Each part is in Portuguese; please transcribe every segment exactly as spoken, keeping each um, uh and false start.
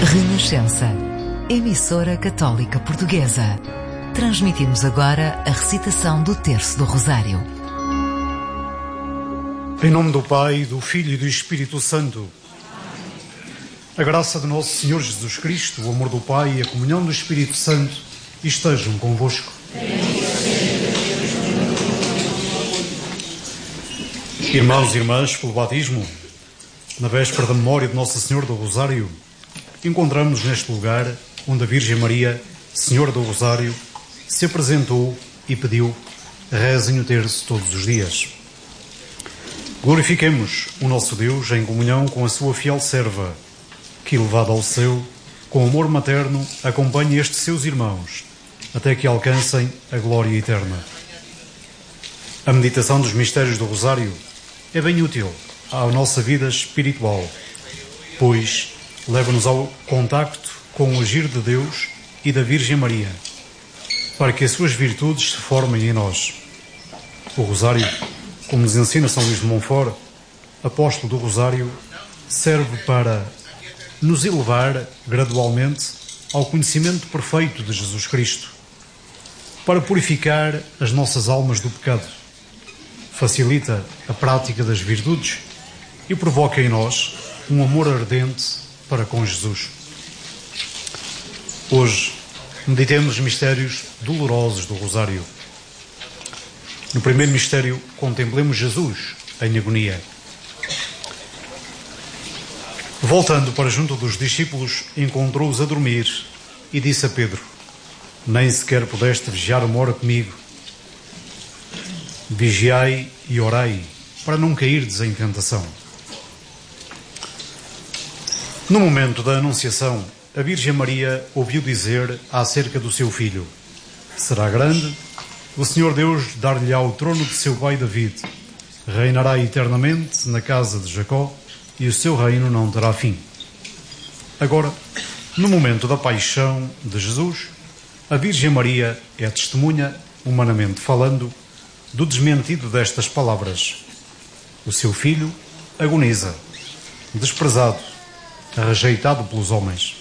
Renascença, emissora católica portuguesa. Transmitimos agora a recitação do Terço do Rosário. Em nome do Pai, do Filho e do Espírito Santo. A graça de nosso Senhor Jesus Cristo, o amor do Pai e a comunhão do Espírito Santo estejam convosco. Irmãos e irmãs, pelo batismo, na véspera da memória de Nossa Senhora do Rosário, encontramos neste lugar onde a Virgem Maria, Senhora do Rosário, se apresentou e pediu: rezem o terço todos os dias. Glorifiquemos o nosso Deus em comunhão com a sua fiel serva, que, elevada ao céu, com amor materno, acompanhe estes seus irmãos, até que alcancem a glória eterna. A meditação dos mistérios do Rosário é bem útil à nossa vida espiritual, pois leva-nos ao contacto com o agir de Deus e da Virgem Maria, para que as suas virtudes se formem em nós. O Rosário, como nos ensina São Luís de Montfort, apóstolo do Rosário, serve para nos elevar gradualmente ao conhecimento perfeito de Jesus Cristo, para purificar as nossas almas do pecado, facilita a prática das virtudes e provoca em nós um amor ardente para com Jesus. Hoje, meditemos os mistérios dolorosos do Rosário. No primeiro mistério, contemplemos Jesus em agonia. Voltando para junto dos discípulos, encontrou-os a dormir e disse a Pedro: nem sequer pudeste vigiar uma hora comigo. Vigiai e orai, para não cairdes em tentação. No momento da Anunciação, a Virgem Maria ouviu dizer acerca do seu filho: será grande, o Senhor Deus dar-lhe-á o trono de seu pai David, reinará eternamente na casa de Jacó, e o seu reino não terá fim. Agora, no momento da paixão de Jesus, a Virgem Maria é testemunha, humanamente falando, do desmentido destas palavras. O seu filho agoniza, desprezado, rejeitado pelos homens.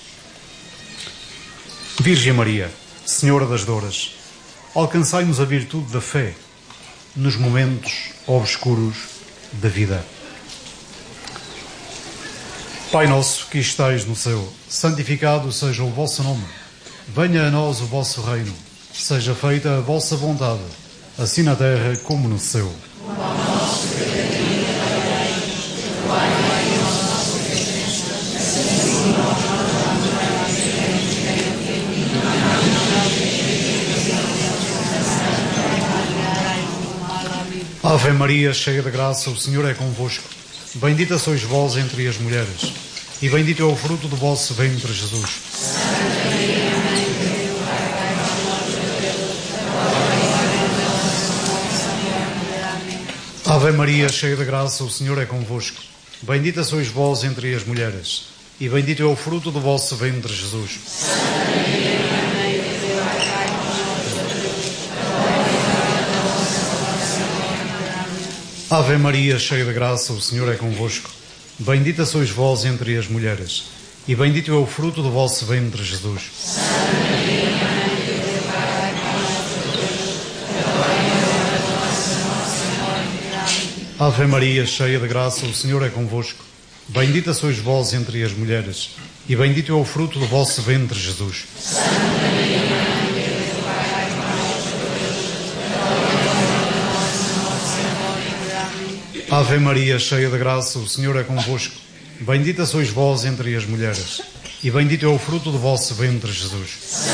Virgem Maria, Senhora das Dores, alcançai-nos a virtude da fé nos momentos obscuros da vida. Pai nosso que estais no céu, santificado seja o vosso nome. Venha a nós o vosso reino. Seja feita a vossa vontade, assim na terra como no céu. Ave Maria, cheia de graça, o Senhor é convosco. Bendita sois vós entre as mulheres, e bendito é o fruto do vosso ventre, Jesus. Ave Maria, cheia de graça, o Senhor é convosco. Bendita sois vós entre as mulheres, e bendito é o fruto do vosso ventre, Jesus. Ave Maria, cheia de graça, o Senhor é convosco. Bendita sois vós entre as mulheres, e bendito é o fruto do vosso ventre, Jesus. Ave Maria, cheia de graça, o Senhor é convosco. Bendita sois vós entre as mulheres, e bendito é o fruto do vosso ventre, Jesus. Ave Maria, cheia de graça, o Senhor é convosco. Bendita sois vós entre as mulheres, e bendito é o fruto do vosso ventre, Jesus.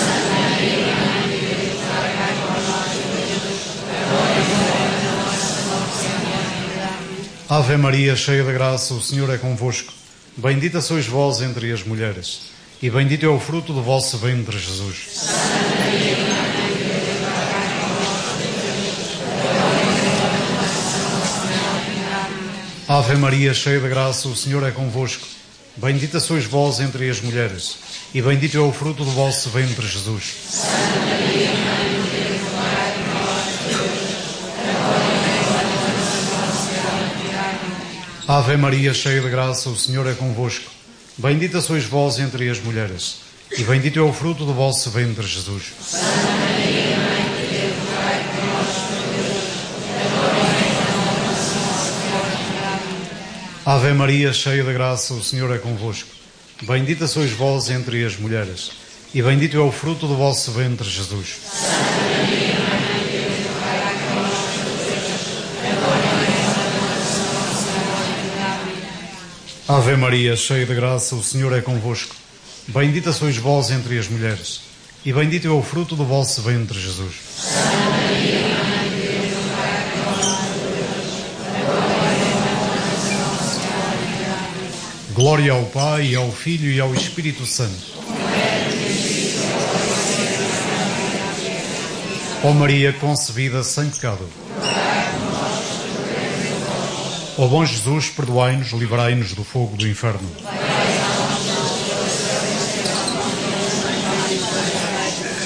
Ave Maria, cheia de graça, o Senhor é convosco. Bendita sois vós entre as mulheres, e bendito é o fruto do vosso ventre, Jesus. Ave Maria, cheia de graça, o Senhor é convosco. Bendita sois vós entre as mulheres, e bendito é o fruto do vosso ventre, Jesus. Ave Maria, cheia de graça, o Senhor é convosco. Bendita sois vós entre as mulheres, e bendito é o fruto do vosso ventre, Jesus. Ave Maria, cheia de graça, o Senhor é convosco. Bendita sois vós entre as mulheres, e bendito é o fruto do vosso ventre, Jesus. Ave Maria, cheia de graça, o Senhor é convosco. Bendita sois vós entre as mulheres, e bendito é o fruto do vosso ventre, Jesus. Glória ao Pai, ao Filho e ao Espírito Santo. Ó Maria concebida sem pecado. Ó bom Jesus, perdoai-nos, livrai-nos do fogo do inferno.